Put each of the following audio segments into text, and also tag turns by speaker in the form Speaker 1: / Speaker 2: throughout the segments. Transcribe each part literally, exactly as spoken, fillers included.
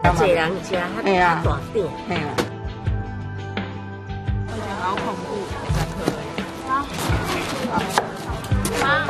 Speaker 1: 这人吃，哎呀，大点，哎呀，
Speaker 2: 好恐怖，啊啊！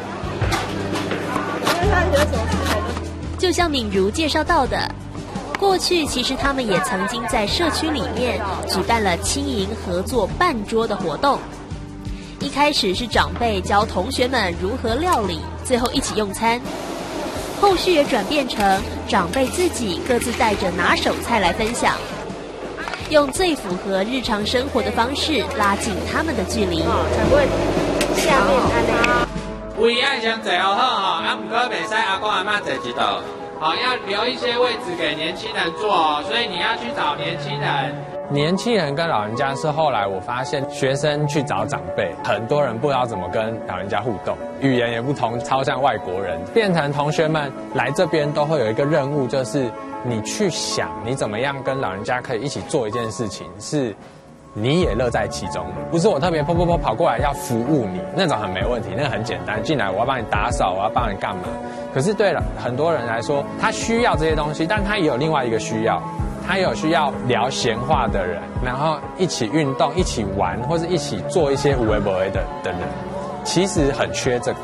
Speaker 3: 就像敏如介绍到的，过去其实他们也曾经在社区里面举办了青营合作办桌的活动。一开始是长辈教同学们如何料理，最后一起用餐。后续也转变成长辈自己各自带着拿手菜来分享，用最符合日常生活的方式拉近他们的距离。
Speaker 1: 才会下面安尼。
Speaker 4: 位爱想坐好好哈，啊，不过袂使阿公阿嬷坐一道，好要留一些位置给年轻人坐哦，所以你要去找年轻人。
Speaker 5: 年轻人跟老人家是后来我发现学生去找长辈，很多人不知道怎么跟老人家互动，语言也不同，超像外国人，变成同学们来这边都会有一个任务，就是你去想你怎么样跟老人家可以一起做一件事情，是你也乐在其中，不是我特别噗噗噗跑过来要服务你，那种很没问题，那个很简单，进来我要帮你打扫，我要帮你干嘛。可是对了很多人来说，他需要这些东西，但他也有另外一个需要，他有需要聊闲话的人，然后一起运动，一起玩，或是一起做一些有的没的的人，其实很缺这个。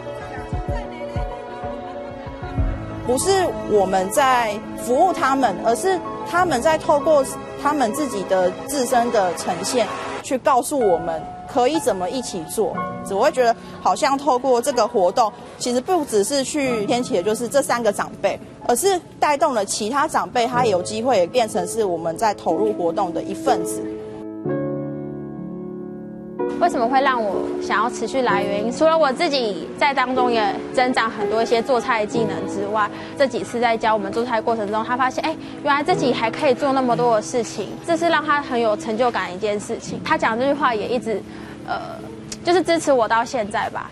Speaker 6: 不是我们在服务他们，而是他们在透过他们自己的自身的呈现，去告诉我们可以怎么一起做。我会觉得好像透过这个活动，其实不只是去牵起的就是这三个长辈，而是带动了其他长辈，他也有机会也变成是我们在投入活动的一份子。
Speaker 2: 为什么会让我想要持续来？原因除了我自己在当中也增长很多一些做菜的技能之外，这几次在教我们做菜的过程中，他发现，哎，原来自己还可以做那么多的事情，这是让他很有成就感的一件事情。他讲这句话也一直，呃，就是支持我到现在吧。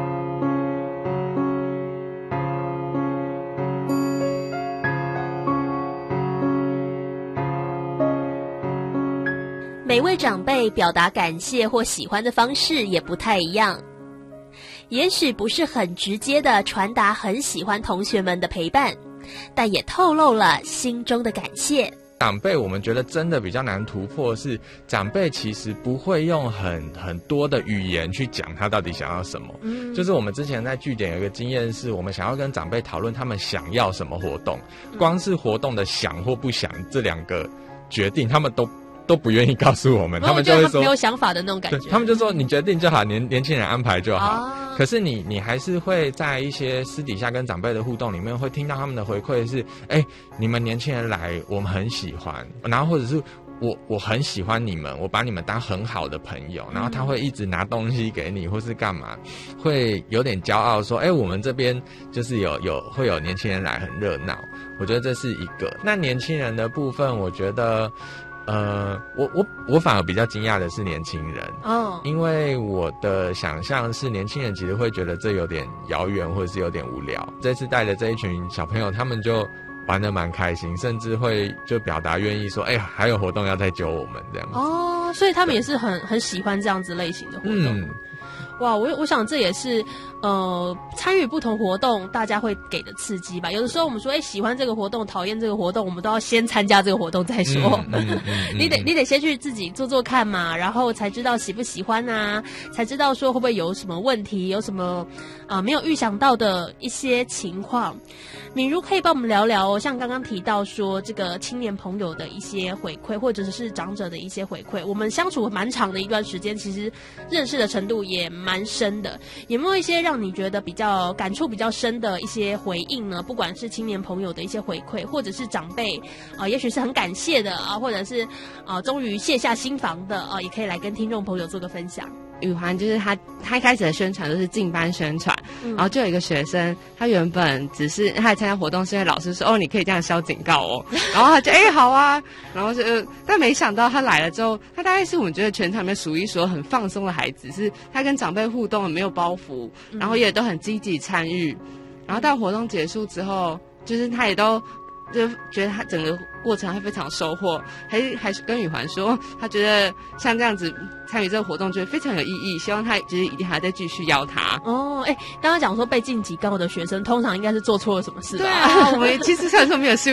Speaker 3: 每位长辈表达感谢或喜欢的方式也不太一样，也许不是很直接的传达很喜欢同学们的陪伴，但也透露了心中的感谢。
Speaker 7: 长辈我们觉得真的比较难突破，是长辈其实不会用很很多的语言去讲他到底想要什么。嗯，就是我们之前在据点有一个经验，是我们想要跟长辈讨论他们想要什么活动，光是活动的想或不想这两个决定，他们都都不愿意告诉我们，他们就会说
Speaker 3: 没有想法的那种感觉。
Speaker 7: 他们就说你决定就好，年年轻人安排就好。啊、可是你你还是会在一些私底下跟长辈的互动里面，会听到他们的回馈是：哎，你们年轻人来，我们很喜欢。然后或者是我我很喜欢你们，我把你们当很好的朋友。然后他会一直拿东西给你，或是干嘛，会有点骄傲说：哎，我们这边就是有有会有年轻人来，很热闹。我觉得这是一个。那年轻人的部分，我觉得。呃，我我我反而比较惊讶的是年轻人哦，因为我的想象是年轻人其实会觉得这有点遥远或者是有点无聊。这次带的这一群小朋友，他们就玩得蛮开心，甚至会就表达愿意说，哎呀，还有活动要再揪我们这样子。
Speaker 3: 哦，所以他们也是很很喜欢这样子类型的活动。嗯，哇，我我想这也是呃参与不同活动大家会给的刺激吧。有的时候我们说，哎，喜欢这个活动，讨厌这个活动，我们都要先参加这个活动再说。嗯嗯嗯、你得你得先去自己做做看嘛，然后才知道喜不喜欢啊，才知道说会不会有什么问题，有什么啊、呃、没有预想到的一些情况。敏如可以帮我们聊聊哦，像刚刚提到说这个青年朋友的一些回馈，或者是长者的一些回馈，我们相处蛮长的一段时间，其实认识的程度也蛮深的。有没有一些让你觉得比较感触比较深的一些回应呢？不管是青年朋友的一些回馈，或者是长辈啊、呃，也许是很感谢的啊，或者是啊、呃、终于卸下心防的啊、呃，也可以来跟听众朋友做个分享。
Speaker 8: 宇环就是他，他一开始的宣传都是进班宣传，嗯、然后就有一个学生，他原本只是他来参加活动，是因为老师说哦，你可以这样消警告哦，然后他就哎、欸、好啊，然后就、呃、但没想到他来了之后，他大概是我们觉得全场里面数一数二很放松的孩子，是他跟长辈互动很没有包袱，然后也都很积极参与，然后到活动结束之后，就是他也都。就觉得他整个过程还非常收获，还还是跟宇环说，他觉得像这样子参与这个活动，觉得非常有意义，希望他就是一定还再继续邀他。
Speaker 3: 哦，哎，刚刚讲说被晋级高的学生，通常应该是做错了什么事吧？
Speaker 8: 对啊，我们其实虽然说没有